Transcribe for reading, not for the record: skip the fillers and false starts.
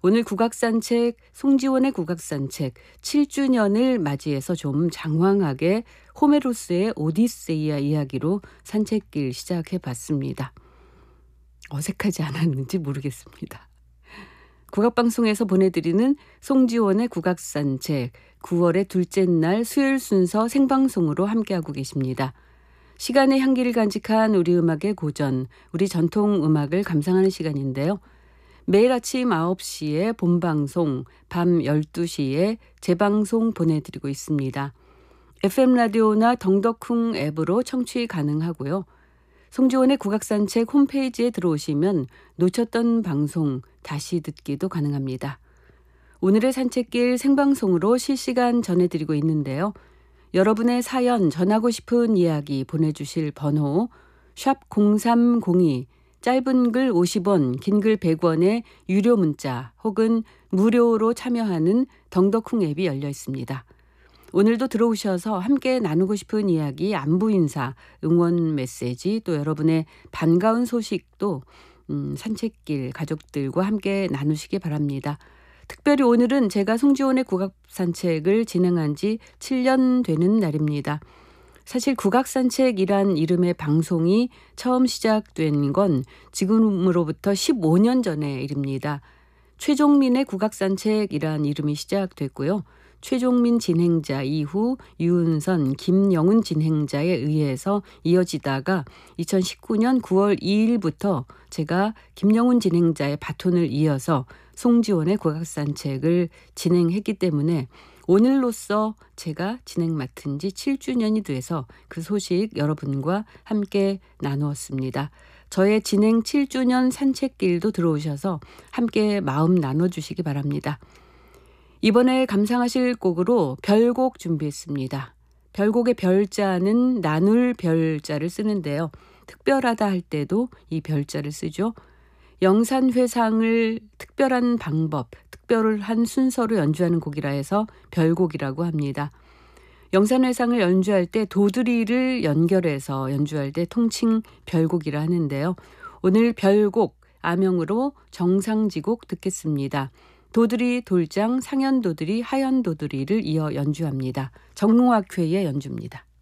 오늘 국악산책, 송지원의 국악산책 7주년을 맞이해서 좀 장황하게 호메로스의 오디세이아 이야기로 산책길 시작해 봤습니다. 어색하지 않았는지 모르겠습니다. 국악방송에서 보내드리는 송지원의 국악산책 9월의 둘째 날 수요일 순서 생방송으로 함께하고 계십니다. 시간의 향기를 간직한 우리 음악의 고전, 우리 전통 음악을 감상하는 시간인데요. 매일 아침 9시에 본방송, 밤 12시에 재방송 보내드리고 있습니다. FM 라디오나 덩덕쿵 앱으로 청취 가능하고요. 송지원의 국악산책 홈페이지에 들어오시면 놓쳤던 방송 다시 듣기도 가능합니다. 오늘의 산책길 생방송으로 실시간 전해드리고 있는데요. 여러분의 사연, 전하고 싶은 이야기 보내주실 번호 샵 0302, 짧은 글 50원, 긴 글 100원의 유료 문자 혹은 무료로 참여하는 덩덕쿵 앱이 열려 있습니다. 오늘도 들어오셔서 함께 나누고 싶은 이야기, 안부 인사, 응원 메시지, 또 여러분의 반가운 소식도 산책길 가족들과 함께 나누시기 바랍니다. 특별히 오늘은 제가 송지원의 국악산책을 진행한 지 7년 되는 날입니다. 사실 국악산책이란 이름의 방송이 처음 시작된 건 지금으로부터 15년 전의 일입니다. 최종민의 국악산책이란 이름이 시작됐고요. 최종민 진행자 이후 유은선, 김영훈 진행자에 의해서 이어지다가 2019년 9월 2일부터 제가 김영훈 진행자의 바톤을 이어서 송지원의 국악산책을 진행했기 때문에 오늘로써 제가 진행 맡은 지 7주년이 돼서 그 소식 여러분과 함께 나누었습니다. 저의 진행 7주년 산책길도 들어오셔서 함께 마음 나눠주시기 바랍니다. 이번에 감상하실 곡으로 별곡 준비했습니다. 별곡의 별자는 나눌 별자를 쓰는데요. 특별하다 할 때도 이 별자를 쓰죠. 영산회상을 특별한 방법, 특별한 순서로 연주하는 곡이라 해서 별곡이라고 합니다. 영산회상을 연주할 때 도드리를 연결해서 연주할 때 통칭 별곡이라 하는데요. 오늘 별곡, 아명으로 정상지곡 듣겠습니다. 도드리, 돌장, 상현도드리, 하현도드리를 이어 연주합니다. 정몽학회의 연주입니다.